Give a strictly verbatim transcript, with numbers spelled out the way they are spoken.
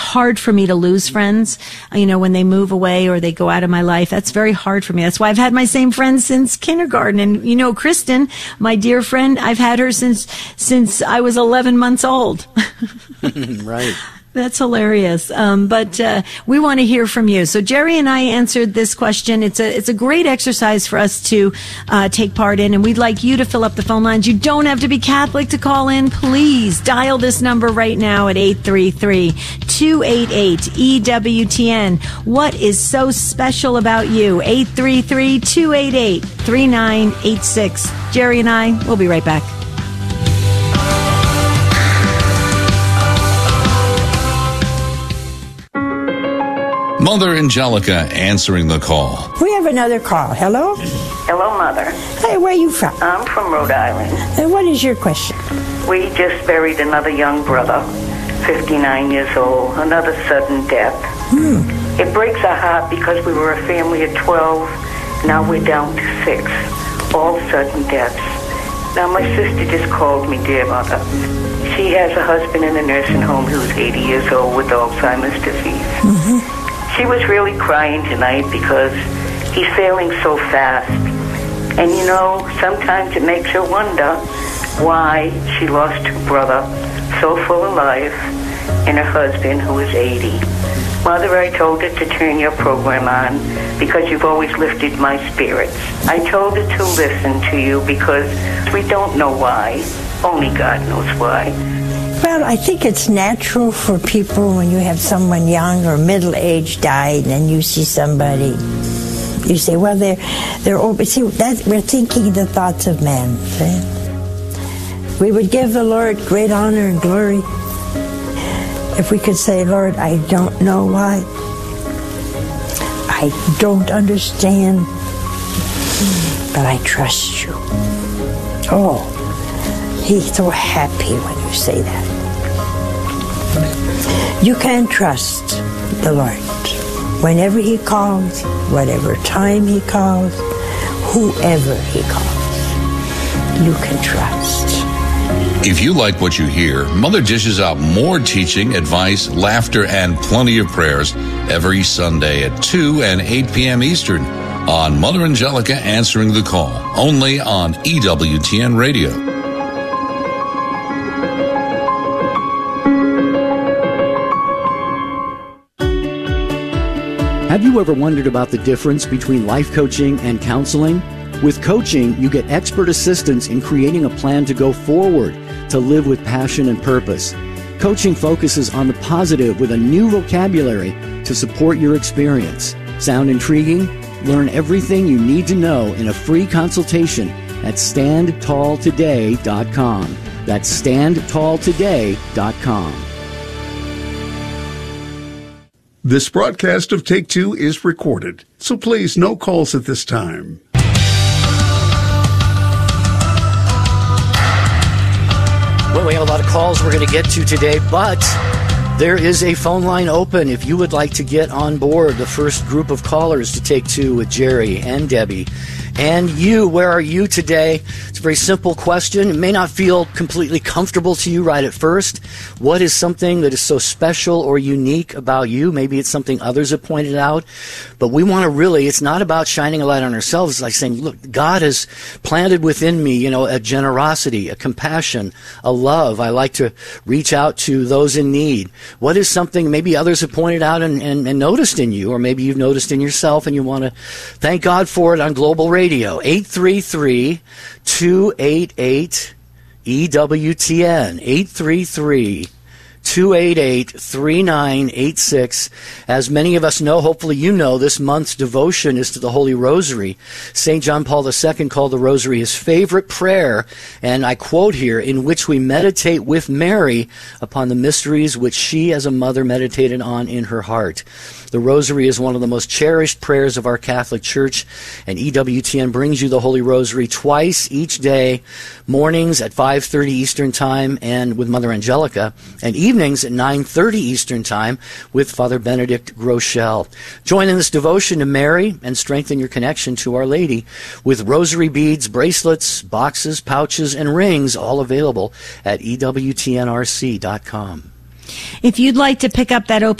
hard for me to lose friends, you know, when they move away or they go out of my life. That's very hard for me. That's why I've had my same friends since kindergarten. And, you know, Kristen, my dear friend, I've had her since, since I was eleven months old. Right. That's hilarious. Um, but uh, we want to hear from you. So Jerry and I answered this question. It's a it's a great exercise for us to uh, take part in, and we'd like you to fill up the phone lines. You don't have to be Catholic to call in. Please dial this number right now at eight three three, two eight eight, E W T N. What is so special about you? eight three three, two eight eight, three nine eight six. Jerry and I, we'll be right back. Mother Angelica answering the call. We have another call. Hello? Hello, Mother. Hey, where are you from? I'm from Rhode Island. And what is your question? We just buried another young brother, fifty-nine years old, another sudden death. Hmm. It breaks our heart because we were a family of twelve. Now we're down to six. All sudden deaths. Now my sister just called me, dear Mother. She has a husband in a nursing home who's eighty years old with Alzheimer's disease. Mm-hmm. She was really crying tonight because he's failing so fast. And you know, sometimes it makes her wonder why she lost her brother so full of life and her husband who is eighty. Mother, I told her to turn your program on because you've always lifted my spirits. I told her to listen to you because we don't know why. Only God knows why. Well, I think it's natural for people when you have someone young or middle-aged died and you see somebody, you say, well, they're, they're over. See, that, we're thinking the thoughts of man. See? We would give the Lord great honor and glory if we could say, Lord, I don't know why. I don't understand, but I trust you. Oh, He's so happy when you say that. You can trust the Lord. Whenever He calls, whatever time He calls, whoever He calls, you can trust. If you like what you hear, Mother dishes out more teaching, advice, laughter, and plenty of prayers every Sunday at two and eight p.m. Eastern on Mother Angelica Answering the Call, only on E W T N Radio. Have you ever wondered about the difference between life coaching and counseling? With coaching, you get expert assistance in creating a plan to go forward, to live with passion and purpose. Coaching focuses on the positive with a new vocabulary to support your experience. Sound intriguing? Learn everything you need to know in a free consultation at stand tall today dot com. That's stand tall today dot com. This broadcast of Take Two is recorded, so please, no calls at this time. Well, we have a lot of calls we're going to get to today, but there is a phone line open if you would like to get on board the first group of callers to Take Two with Jerry and Debbie. And you, where are you today? It's a very simple question. It may not feel completely comfortable to you right at first. What is something that is so special or unique about you? Maybe it's something others have pointed out. But we want to really, it's not about shining a light on ourselves. It's like saying, look, God has planted within me, you know, a generosity, a compassion, a love. I like to reach out to those in need. What is something maybe others have pointed out and, and, and noticed in you, or maybe you've noticed in yourself and you want to thank God for it on Global Radio? eight three three, two eight eight, E W T N. eight three three, two eight eight, three nine eight six. As many of us know, hopefully you know, this month's devotion is to the Holy Rosary. Saint John Paul the Second called the Rosary his favorite prayer, and I quote here, in which we meditate with Mary upon the mysteries which she as a mother meditated on in her heart. The Rosary is one of the most cherished prayers of our Catholic Church, and E W T N brings you the Holy Rosary twice each day, mornings at five thirty Eastern Time and with Mother Angelica, and evenings at nine thirty Eastern Time with Father Benedict Groeschel. Join in this devotion to Mary and strengthen your connection to Our Lady with rosary beads, bracelets, boxes, pouches, and rings, all available at E W T N R C dot com. If you'd like to pick up that open